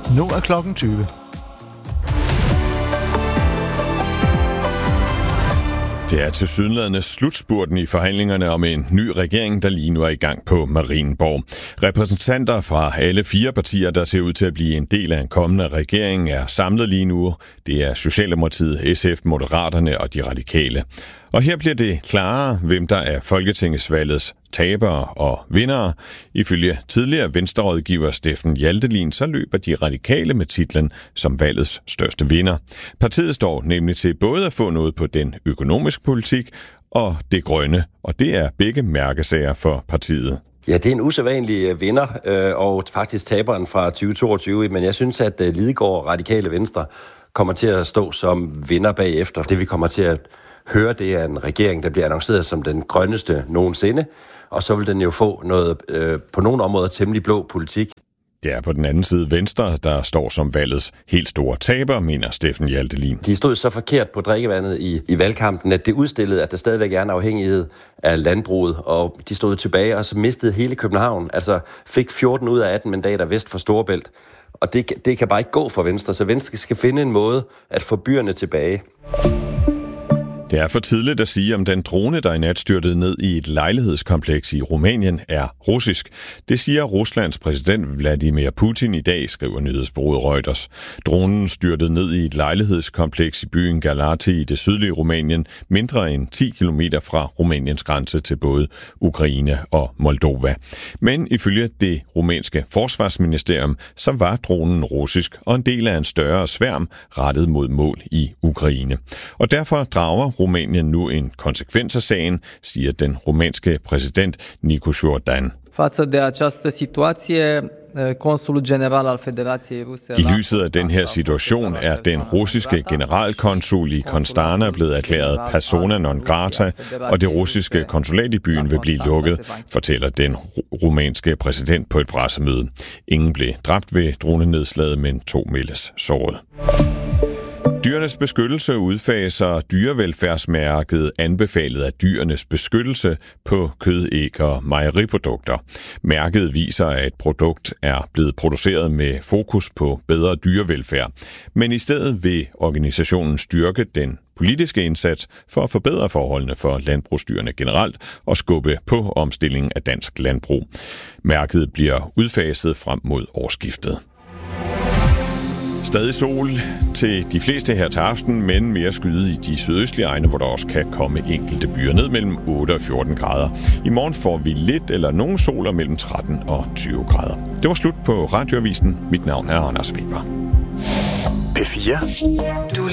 Nu er klokken 20. Det er tilsyneladende slutspurten i forhandlingerne om en ny regering, der lige nu er i gang på Marienborg. Repræsentanter fra alle 4 partier, der ser ud til at blive en del af en kommende regering, er samlet lige nu. Det er Socialdemokratiet, SF, Moderaterne og de Radikale. Og her bliver det klarere, hvem der er folketingsvalgets tabere og vindere. Ifølge tidligere venstrerådgiver Steffen Hjaltelin, så løber de Radikale med titlen som valgets største vinder. Partiet står nemlig til både at få noget på den økonomiske politik og det grønne, og det er begge mærkesager for partiet. Ja, det er en usædvanlig vinder, og faktisk taberen fra 2022, men jeg synes, at Lidegaard Radikale Venstre kommer til at stå som vinder bagefter. Det vi kommer til at høre, det er en regering, der bliver annonceret som den grønneste nogensinde, og så vil den jo få noget på nogle områder temmelig blå politik. Det er på den anden side Venstre, der står som valgets helt store taber, mener Steffen Hjaltelin. De stod så forkert på drikkevandet i valgkampen, at det udstillede, at der stadigvæk er en afhængighed af landbruget, og de stod tilbage og så mistede hele København, altså fik 14 ud af 18 mandater vest for Storebælt. Og det kan bare ikke gå for Venstre, så Venstre skal finde en måde at få byerne tilbage. Det er for tidligt at sige, om den drone, der i nat styrtede ned i et lejlighedskompleks i Rumænien, er russisk. Det siger Ruslands præsident Vladimir Putin i dag, skriver nyhedsbureauet Reuters. Dronen styrtede ned i et lejlighedskompleks i byen Galati i det sydlige Rumænien, mindre end 10 kilometer fra Rumæniens grænse til både Ukraine og Moldova. Men ifølge det rumænske forsvarsministerium, så var dronen russisk og en del af en større sværm rettet mod mål i Ukraine. Og derfor drager Rumænien nu en konsekvens af sagen, siger den rumænske præsident Nicu Jordan. I lyset af den her situation er den russiske generalkonsul i Constanta blevet erklæret persona non grata, og det russiske konsulat i byen vil blive lukket, fortæller den rumænske præsident på et pressemøde. Ingen blev dræbt ved dronenedslaget, men 2 meldes såret. Dyrenes Beskyttelse udfaser dyrevelfærdsmærket anbefalet af Dyrenes Beskyttelse på kød, æg og mejeriprodukter. Mærket viser, at et produkt er blevet produceret med fokus på bedre dyrevelfærd, men i stedet vil organisationen styrke den politiske indsats for at forbedre forholdene for landbrugsdyrene generelt og skubbe på omstillingen af dansk landbrug. Mærket bliver udfaset frem mod årsskiftet. Stadig sol til de fleste her til aften, men mere skyde i de sydøstlige egne, hvor der også kan komme enkelte byer ned mellem 8 og 14 grader. I morgen får vi lidt eller nogen soler mellem 13 og 20 grader. Det var slut på Radioavisen. Mit navn er Anders Weber. P4.